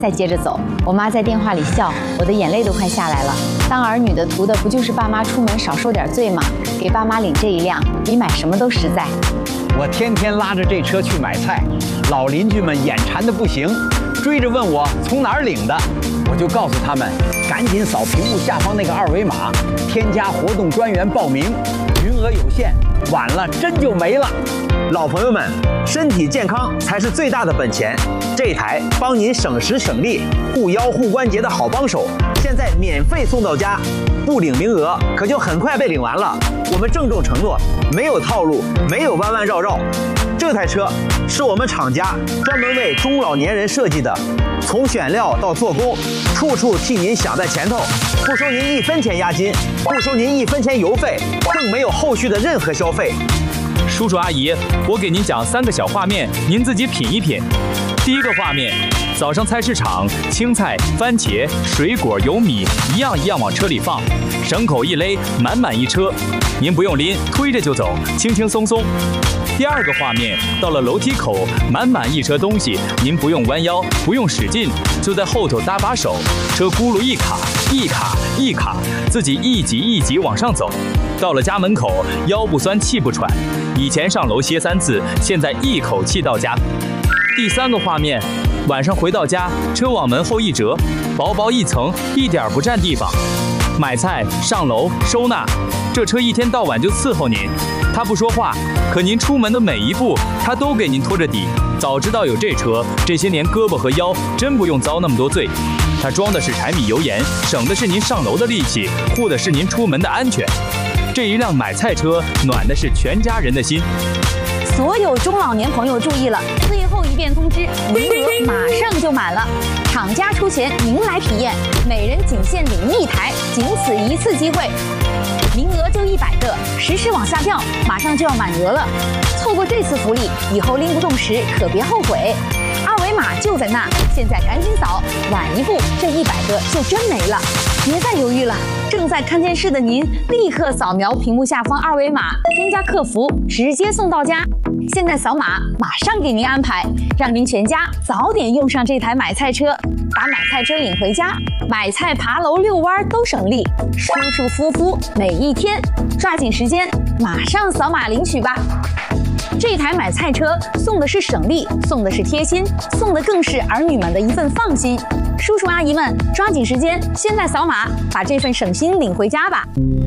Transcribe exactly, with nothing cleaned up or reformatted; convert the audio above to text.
再接着走，我妈在电话里笑，我的眼泪都快下来了。当儿女的图的不就是爸妈出门少受点罪吗？给爸妈领这一辆，比买什么都实在。 我天天拉着这车去买菜，老邻居们眼馋的不行，追着问我从哪儿领的，我就告诉他们，赶紧扫屏幕下方那个二维码，添加活动专员报名，名额有限，晚了真就没了。 老朋友们，身体健康才是最大的本钱。这台帮您省时省力、护腰护关节的好帮手，现在免费送到家，不领名额可就很快被领完了。我们郑重承诺，没有套路，没有弯弯绕绕。这台车是我们厂家专门为中老年人设计的，从选料到做工，处处替您想在前头，不收您一分钱押金，不收您一分钱油费，更没有后续的任何消费。 叔叔阿姨，我给您讲三个小画面，您自己品一品。第一个画面，早上菜市场，青菜、番茄、水果、油米一样一样往车里放，绳口一勒，满满一车，您不用拎，推着就走，轻轻松松。第二个画面，到了楼梯口，满满一车东西，您不用弯腰，不用使劲，就在后头搭把手，车轱辘一卡一卡一卡，自己一级一级往上走。到了家门口，腰不酸气不喘，以前上楼歇三次，现在一口气到家。第三个画面，晚上回到家，车往门后一折，薄薄一层，一点不占地方。买菜、上楼、收纳，这车一天到晚就伺候您。他不说话，可您出门的每一步，他都给您拖着底。早知道有这车，这些年胳膊和腰真不用遭那么多罪。他装的是柴米油盐，省的是您上楼的力气，护的是您出门的安全。这一辆买菜车，暖的是全家人的心。 所有中老年朋友注意了，最后一遍通知，名额马上就满了，厂家出钱，您来体验，每人仅限领一台，仅此一次机会，名额就一百个，时时往下掉，马上就要满额了。错过这次福利，以后拎不动时可别后悔。二维码就在那，现在赶紧扫，晚一步这一百个就真没了。别再犹豫了，正在看电视的您，立刻扫描屏幕下方二维码，添加客服，直接送到家。现在扫码，马上给您安排，让您全家早点用上这台买菜车，把买菜车领回家，买菜、爬楼、遛弯都省力，舒舒服服每一天。抓紧时间，马上扫码领取吧。这台买菜车送的是省力，送的是贴心，送的更是儿女们的一份放心。叔叔阿姨们，抓紧时间，现在扫码，把这份省心领回家吧。